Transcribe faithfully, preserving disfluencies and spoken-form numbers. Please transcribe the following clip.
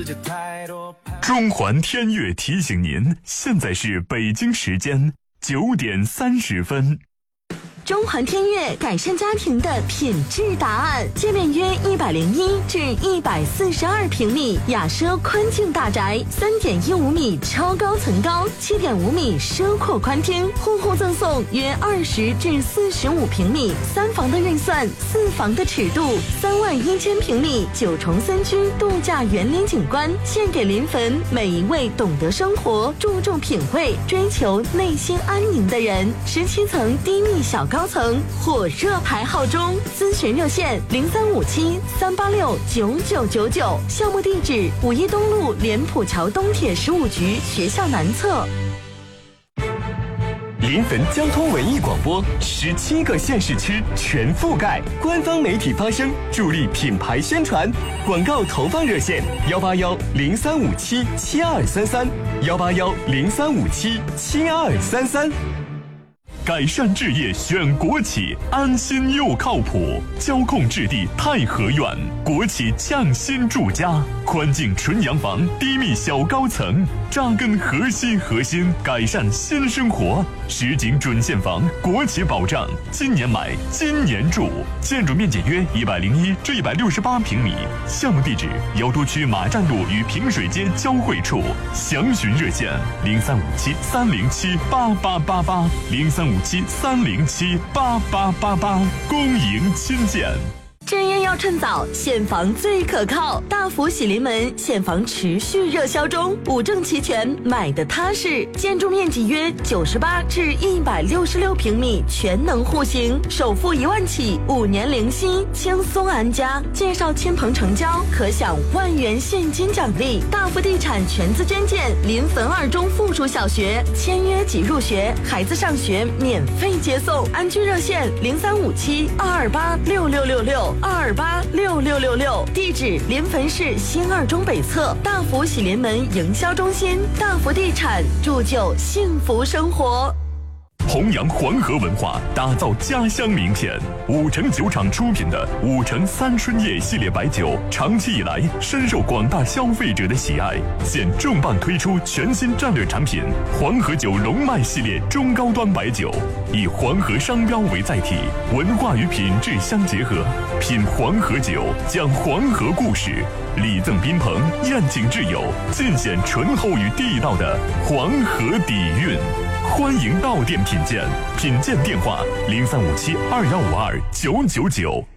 中环天悦提醒您，现在是北京时间九点三十分。 中环天悦改善家庭的品质答案，界面约一百零一至一百四十二平米，雅奢宽净大宅，三点一五米超高层高，七点五米奢阔宽厅，户户赠送约二十至四十五平米三房的预算，四房的尺度，三万一千平米九重三居度假园林景观，献给临汾每一位懂得生活、注重品味、追求内心安宁的人。十七层低密小高层火热排号中，咨询热线零三五七三八六九九九九，项目地址五一东路莲浦桥东铁十五局学校南侧。 临汾交通文艺广播，十七个县市区全覆盖，官方媒体发声，助力品牌宣传。广告投放热线：幺八幺零三五七七二三三，幺八幺零三五七七二三三。 改善置业选国企，安心又靠谱。交控置地太和苑，国企匠心住家，宽净纯洋房，低密小高层，扎根核心核心，改善新生活。实景准现房，国企保障，今年买，今年住。建筑面积约一百零一至一百六十八平米。项目地址：瑶都区马站路与平水街交汇处。详询热线：零三五七三零七八八八八，零三五七三零七八八八八。恭迎亲见。 置业要趁早，现房最可靠。大福喜临门现房持续热销中，五证齐全，买的踏实。建筑面积约九十八至一百六十六平米，全能户型，首付一万起，五年零息，轻松安家。介绍亲朋成交，可享万元现金奖励。大福地产全资捐建临汾二中附属小学，签约即入学，孩子上学免费接送。安居热线零三五七二二八六六六六。二二八六六六六，地址临汾市新二中北侧大福喜临门营销中心。大福地产，铸就幸福生活。 弘扬黄河文化，打造家乡名片。五城酒厂出品的五城三春叶系列白酒，长期以来深受广大消费者的喜爱。现重磅推出全新战略产品黄河酒龙脉系列中高端白酒，以黄河商标为载体，文化与品质相结合。品黄河酒，讲黄河故事，礼赠宾朋，宴请挚友，尽显醇厚与地道的黄河底蕴。欢迎到店品鉴，品鉴电话零三五七二幺五二九九九。